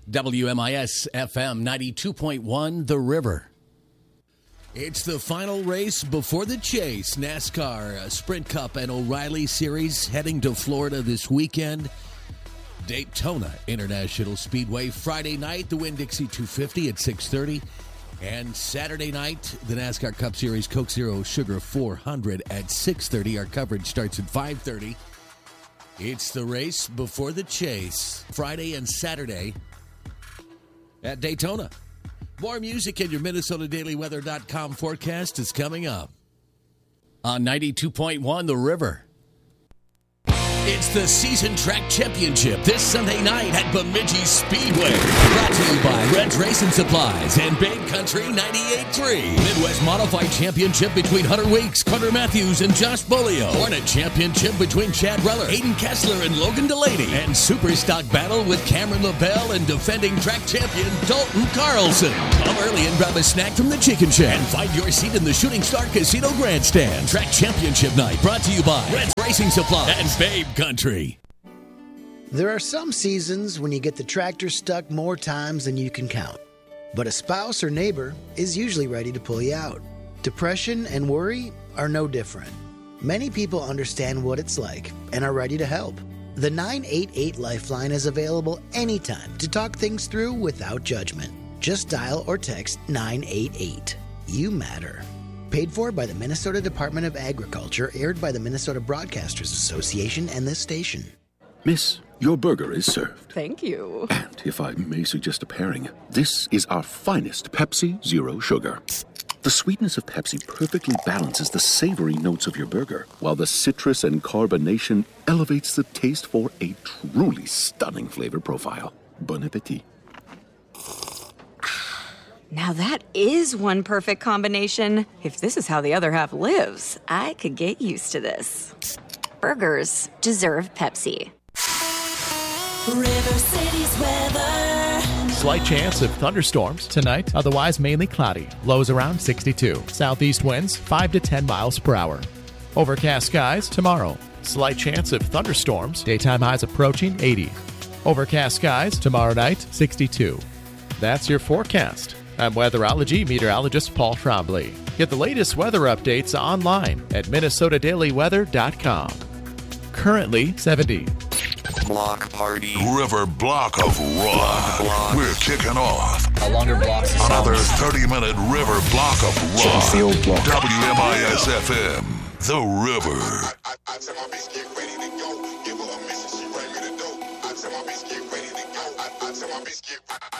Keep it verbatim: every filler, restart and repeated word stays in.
W M I S F M ninety-two point one, The River. It's the final race before the chase. NASCAR Sprint Cup and O'Reilly Series heading to Florida this weekend. Daytona International Speedway Friday night, the Winn-Dixie two fifty at six thirty. And Saturday night, the NASCAR Cup Series Coke Zero Sugar four hundred at six thirty. Our coverage starts at five thirty. It's the race before the chase. Friday and Saturday at Daytona. More music and your Minnesota Daily Weather dot com forecast is coming up on ninety-two point one The River. It's the Season Track Championship this Sunday night at Bemidji Speedway. Brought to you by Red's Racing Supplies and Babe Country ninety-eight point three. Midwest Modified Championship between Hunter Weeks, Carter Matthews, and Josh Bolio. Hornet Championship between Chad Reller, Aiden Kessler, and Logan Delaney. And Super Stock Battle with Cameron LaBelle and defending track champion Dalton Carlson. Come early and grab a snack from the Chicken Shack and find your seat in the Shooting Star Casino Grandstand. Track Championship Night brought to you by Red's Racing Supplies and Babe Country. There are some seasons when you get the tractor stuck more times than you can count. But a spouse or neighbor is usually ready to pull you out. Depression and worry are no different. Many people understand what it's like and are ready to help. The nine eight eight Lifeline is available anytime to talk things through without judgment. Just dial or text nine eight eight. You matter. Paid for by the Minnesota Department of Agriculture, aired by the Minnesota Broadcasters Association and this station. Miss, your burger is served. Thank you. And if I may suggest a pairing, this is our finest Pepsi Zero Sugar. The sweetness of Pepsi perfectly balances the savory notes of your burger, while the citrus and carbonation elevates the taste for a truly stunning flavor profile. Bon appetit. Now that is one perfect combination. If this is how the other half lives, I could get used to this. Burgers deserve Pepsi. River City's weather. Slight chance of thunderstorms tonight, otherwise mainly cloudy. Lows around sixty-two. Southeast winds five to ten miles per hour. Overcast skies tomorrow. Slight chance of thunderstorms. Daytime highs approaching eighty. Overcast skies tomorrow night, sixty-two. That's your forecast. I'm weatherology meteorologist Paul Trombley. Get the latest weather updates online at Minnesota Daily Weather dot com. Currently seventy. Block party. River block of rock. Block. We're kicking off. A longer block. Another thirty-minute river block of rock. W M I S F M. The River. I, I, I tell my bitch get ready to go. Give her a mission, she bring me the dope. I tell my bitch get ready to go. I, I tell my bitch get. I, I